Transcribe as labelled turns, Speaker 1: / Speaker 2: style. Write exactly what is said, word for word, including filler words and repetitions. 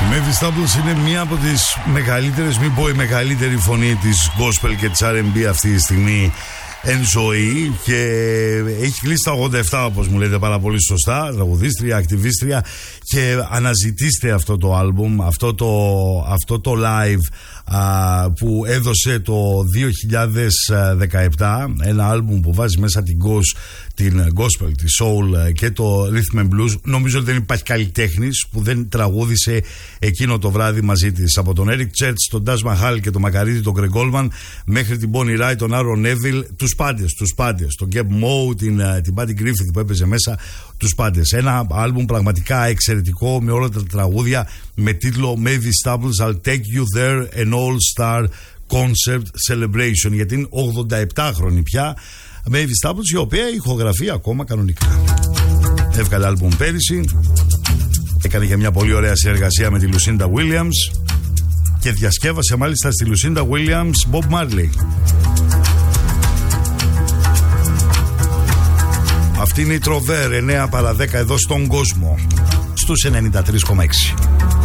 Speaker 1: Mavis Staples είναι μία από τις μεγαλύτερες, μην πω η μεγαλύτερη φωνή της gospel και της αρ εν μπι αυτή τη στιγμή εν ζωή, και έχει κλείσει τα ογδόντα επτά, όπως μου λέτε πάρα πολύ σωστά, τραγουδίστρια, ακτιβίστρια, και αναζητήστε αυτό το άλμπουμ, αυτό το, αυτό το live α, που έδωσε το δύο χιλιάδες δεκαεπτά, ένα άλμπουμ που βάζει μέσα την gos, την gospel, τη soul και το rhythm and blues. Νομίζω ότι δεν υπάρχει καλλιτέχνης που δεν τραγούδισε εκείνο το βράδυ μαζί της, από τον Eric Church, τον Taj Mahal και τον Μακαρίτη, τον Greg Goldman, μέχρι την Bonnie Raitt, τον Aaron Neville, τους πάντες, τους πάντες, τον Geb Moe, την, την Patty Griffith που έπαιζε μέσα, τους πάντες. Ένα άλμπουμ πραγματικά εξαιρετικό, με όλα τα τραγούδια, με τίτλο Mavis Staples I'll Take You There, an All-Star Concert Celebration, γιατί είναι ογδόντα επτά χρόνια πια Mavis Staples, η οποία ηχογραφεί ακόμα κανονικά. Έβγαλε άλμπουμ πέρυσι, έκανε και μια πολύ ωραία συνεργασία με τη Lucinda Williams και διασκεύασε μάλιστα στη Lucinda Williams Bob Marley. Αυτή είναι η Τροβέρ, εννέα παρά δέκα εδώ στον κόσμο, στους ενενήντα τρία κόμμα έξι.